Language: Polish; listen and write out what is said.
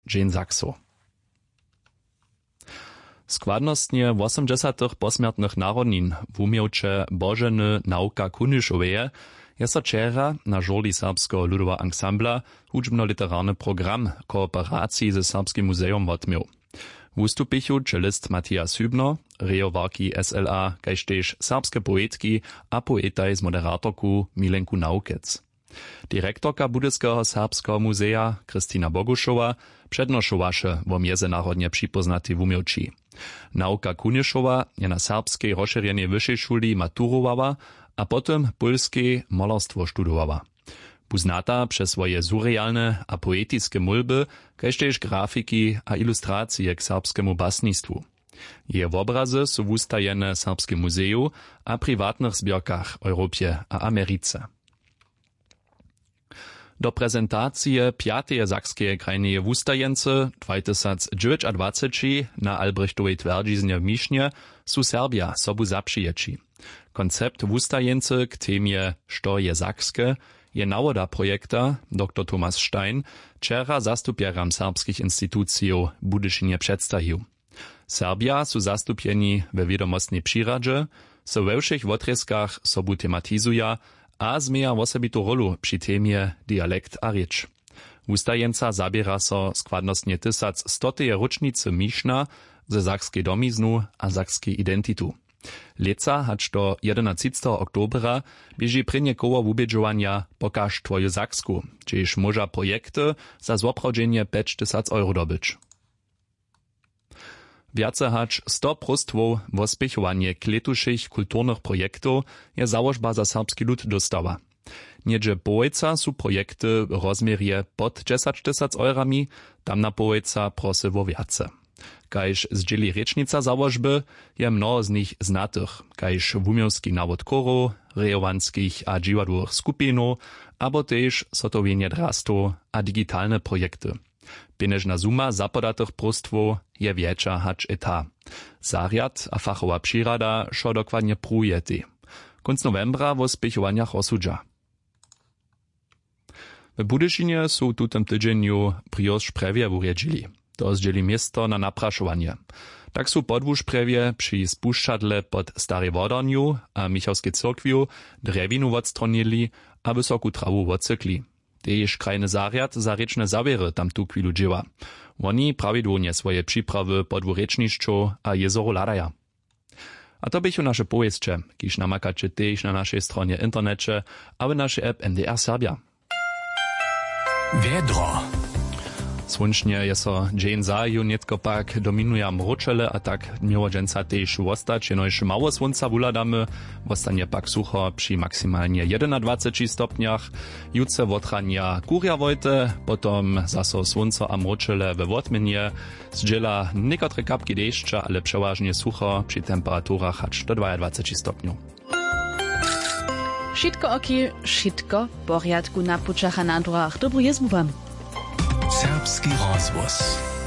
Jane Saxo. Składnostnie 80 posmiertnych narodnin w umiewcze Bożeny Nauka Kunišoweje je so wczera na żurli Serbskiego Ludowa Ansambla hudźbno-literarny program kooperacji ze Serbskim Muzeum odmiał. Wustupichu czelist Matijas Hübner, rejowarki SLA, kaž tež serbske poetki a poetaj z moderatorku Milenku Naukec. Direktorka Budyskeho Serbskeho muzeja Kristina Bogušova přednošovaše wo mjezenarodnje připoznatej wumiewči. Nauka Kunišova je na serbskiej rozširjenej wyższej šuli maturowała, a potem polskie malarstwo studowała. Puznata przez swoje surrealne a poetiskie mulby, kaž tež grafiki a ilustracje k serbskemu basnistwu. Jej obrazy są wustajene w Serbskim muzeju a prywatnych zbiorkach w Europie a Ameryce. Do prezentacije 5. Sakskiej krajnej wustajence 2029 na Albrechtowej twierdziznie w Mišnie su Serbia sobu zapřiječi. Koncept wustajence k temie Što je Sakske je nawoda projekta dr. Thomas Stein wczera zastupieram serbskich instytucjów Budyšinie przedstawił. Serbia su zastupjeni we wiadomostnej přiradže, so we všech wotreskach sobu tematizuja a zmieja osobitú rolu przy temie dialekt a rěč. Wustajenca zabiera so składnostnie 1100. ročnicy Mišna ze sakskiej domiznu a sakskiej identitu. Leca hacz do 11. oktobra bieži prynje koło wubědžovanja Pokaż twoju Saksku, čiž moža projekty za zoprawdzenie 5000 € dobyć. Wjace hacz 100 prostwow w ospěchovanje kletušich kulturnych projektów je załožba za serbski lud dostała. Niedzie połojca su projekty w rozmierje pod 10 000 €, tam na połojca prosy wo wjace. Kaž zdźeli rečnica załožby je mnoho z nich znatych, kaž wumiewski nawod chorów, rejowanskich a dziwadłowych skupinów, abo tež sotowienie drastu a digitalne projekty. Pienežna suma zapodatych prostwow je większa hacz eta. Zarjad a fachowa přirada šo dokładnie pruje ty. Konc novembra w ospěchovanjach osudža. W Budyšinie su tutem tydzieniu priož prewie urjedžili. To zdzieli miasto na napraszovanie. Tak su podwóż-prewie przy spuszczadle pod Starej Wodorniu a Michalskiej cyrkwiu drewinu odstronili a wysoku trawu odcykli. Tež krajny zarjad za rečne zawiery tam tu chwilu dzieła. Oni prawidłownie swoje przyprawy podwóreczniszczo a jezoru ladaja. A to bychu nasze powieście, kiż namakacie tež na naszej stronie internecie, a w naszej app NDR Serbia. Wiedro. Słoncznie jest so dzień zaju, netko pak dominuja mroczele, a tak miłożęca też wostać, jenoż mało słońca wuladamy, wostanie pak sucho przy maksymalnie 21 stopniach, jutce wotrania kuria wojte, potom zaso słońco a mroczele we wotmienie, zdziela niekotre kapki deszcza, ale przeważnie sucho przy temperaturach aż do 22 stopniów. Šitko oki, šitko porjadku na pučach a na drugach. Dobru jezmu wam. Serbski rozvoz.